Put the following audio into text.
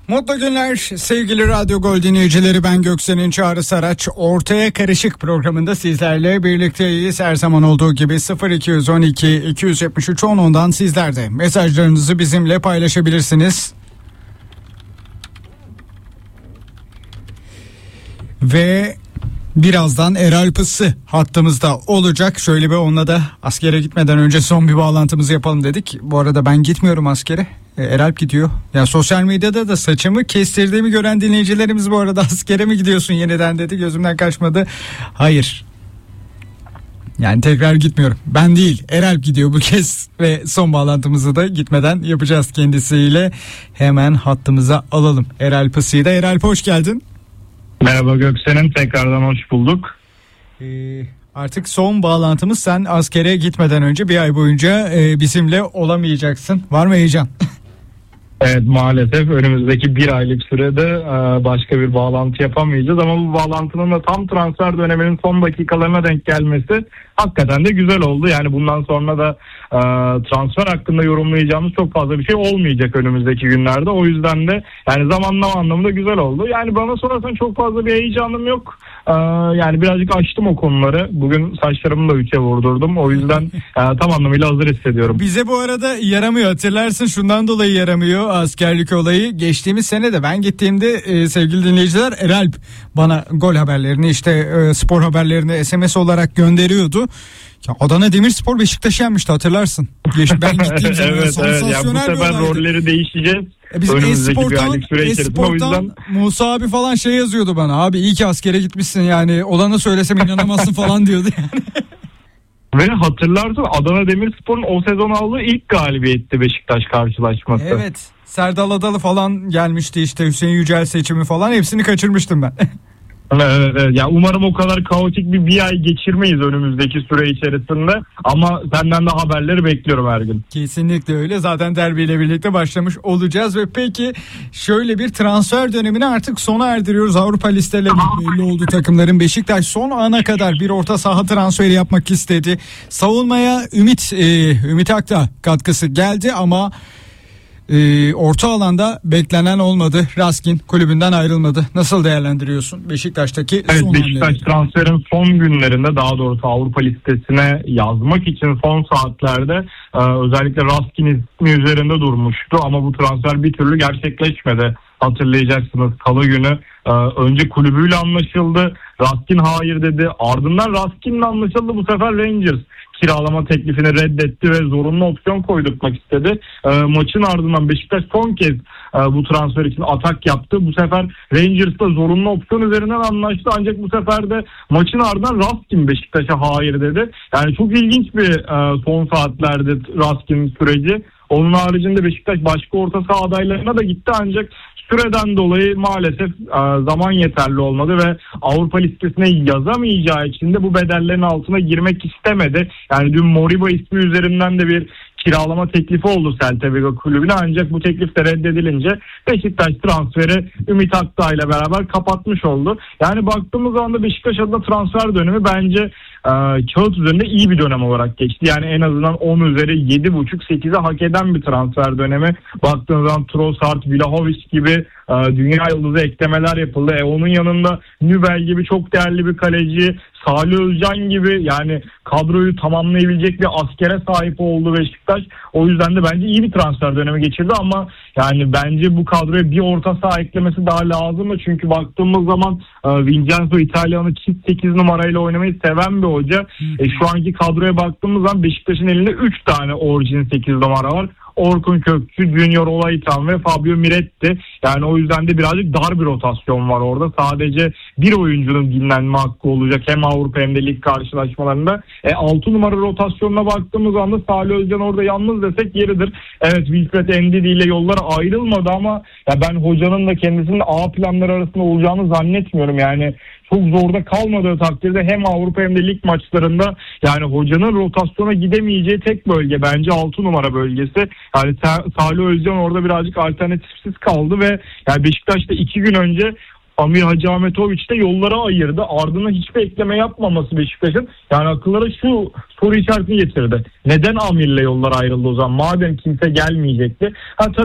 Mutlu günler sevgili Radyo Gol dinleyicileri, ben Göksen'in Çağrı Saraç. Ortaya Karışık programında sizlerle birlikteyiz. Her zaman olduğu gibi 0212 273 10'dan sizler de mesajlarınızı bizimle paylaşabilirsiniz. Ve birazdan Eralp Pısı hattımızda olacak. Şöyle bir onunla da askere gitmeden önce son bir bağlantımızı yapalım dedik. Bu arada ben gitmiyorum askere. Eralp gidiyor. Ya sosyal medyada da saçımı kestirdiğimi gören dinleyicilerimiz bu arada askere mi gidiyorsun yeniden dedi. Gözümden kaçmadı. Hayır. Yani tekrar gitmiyorum. Ben değil, Eralp gidiyor bu kez ve son bağlantımızı da gitmeden yapacağız kendisiyle. Hemen hattımıza alalım Eralp Pısı'yı da. Eralp hoş geldin. Merhaba Göksen'im, tekrardan hoş bulduk. Artık son bağlantımız, sen askere gitmeden önce bir ay boyunca bizimle olamayacaksın. Var mı heyecan? Evet, maalesef önümüzdeki bir aylık sürede başka bir bağlantı yapamayacağız ama bu bağlantının da tam transfer döneminin son dakikalarına denk gelmesi hakikaten de güzel oldu. Yani bundan sonra da transfer hakkında yorumlayacağımız çok fazla bir şey olmayacak önümüzdeki günlerde. O yüzden de yani zamanlama anlamında güzel oldu. Yani bana sorarsan çok fazla bir heyecanım yok. Yani birazcık açtım o konuları. Bugün saçlarımı da 3'e vurdurdum. O yüzden tam anlamıyla hazır hissediyorum. Bize bu arada yaramıyor, hatırlarsın, şundan dolayı yaramıyor askerlik olayı. Geçtiğimiz sene de ben gittiğimde sevgili dinleyiciler, Eralp bana gol haberlerini, işte spor haberlerini SMS olarak gönderiyordu. Ya Adana Demirspor Beşiktaş'ı yenmişti, hatırlarsın. Ben gittiğim zaman evet. sansasyonel Ya bu sefer rolleri değişeceğiz. Bizim Esport'tan Musa abi falan şey yazıyordu bana. Abi iyi ki askere gitmişsin, yani olanı söylesem inanamazsın falan diyordu yani. Ve hatırlarsın, Adana Demirspor'un o sezon aldığı ilk galibiyetti Beşiktaş karşılaşması. Evet. Serdal Adalı falan gelmişti, işte Hüseyin Yücel seçimi falan, hepsini kaçırmıştım ben. Evet. Ya umarım o kadar kaotik bir ay geçirmeyiz önümüzdeki süre içerisinde. Ama senden de haberleri bekliyorum her gün. Kesinlikle öyle. Zaten derbiyle birlikte başlamış olacağız ve peki şöyle bir transfer dönemini artık sona erdiriyoruz. Avrupa listeleri belli oldu takımların. Beşiktaş son ana kadar bir orta saha transferi yapmak istedi. Savunmaya Ümit Akta katkısı geldi ama orta alanda beklenen olmadı. Raskin kulübünden ayrılmadı. Nasıl değerlendiriyorsun Beşiktaş'taki son Beşiktaş transferin son günlerinde, daha doğrusu Avrupa listesine yazmak için son saatlerde özellikle Raskin ismi üzerinde durmuştu ama bu transfer bir türlü gerçekleşmedi. Hatırlayacaksınız, salı günü önce kulübüyle anlaşıldı. Raskin hayır dedi. Ardından Raskin'le anlaşıldı. Bu sefer Rangers kiralama teklifini reddetti ve zorunlu opsiyon koydurtmak istedi. Maçın ardından Beşiktaş son kez bu transfer için atak yaptı. Bu sefer Rangers'ta zorunlu opsiyon üzerinden anlaştı. Ancak bu sefer de maçın ardından Raskin Beşiktaş'a hayır dedi. Yani çok ilginç bir son saatlerde Raskin süreci. Onun haricinde Beşiktaş başka orta saha adaylarına da gitti ancak süreden dolayı maalesef zaman yeterli olmadı ve Avrupa listesine yazamayacağı için de bu bedellerin altına girmek istemedi. Yani dün Moriba ismi üzerinden de bir kiralama teklifi oldu Celta Vigo kulübüne, ancak bu teklif de reddedilince Beşiktaş transferi Ümit Akdağ ile beraber kapatmış oldu. Yani baktığımız zaman Beşiktaş adına transfer dönemi bence kağıt üzerinde iyi bir dönem olarak geçti. Yani en azından 10 üzeri 7,5-8'e hak eden bir transfer dönemi. Baktığınız zaman Trossard, Vlahovic gibi dünya yıldızı eklemeler yapıldı. Onun yanında Nübel gibi çok değerli bir kaleci, Salih Özcan gibi yani kadroyu tamamlayabilecek bir askere sahip oldu Beşiktaş. O yüzden de bence iyi bir transfer dönemi geçirdi ama yani bence bu kadroya bir orta saha eklemesi daha lazım mı? Çünkü baktığımız zaman Vincenzo İtalyan'ı çift 8 numarayla oynamayı seven bir hoca. Şu anki kadroya baktığımız zaman Beşiktaş'ın elinde 3 tane orijin 8 numara var. Orkun Kökçü, Junior Olaitan ve Fabio Miretti. Yani o yüzden de birazcık dar bir rotasyon var orada. Sadece bir oyuncunun dinlenme hakkı olacak hem Avrupa hem de lig karşılaşmalarında. 6 numara rotasyonuna baktığımız anda Salih Özcan orada yalnız desek yeridir. Evet, Wilfred Ndidi ile yolları ayrılmadı ama ya ben hocanın da kendisinin A planları arasında olacağını zannetmiyorum. Yani çok zorda kalmadığı takdirde hem Avrupa hem de lig maçlarında yani hocanın rotasyona gidemeyeceği tek bölge bence 6 numara bölgesi. Yani Salih Özcan orada birazcık alternatifsiz kaldı ve yani Beşiktaş'ta 2 gün önce Amir Hacıahmetoviç de yollara ayırdı. Ardından hiçbir ekleme yapmaması Beşiktaş'ın yani akıllara şu soru işaretini getirdi. Neden Amir'le yollar ayrıldı o zaman? Madem kimse gelmeyecekti.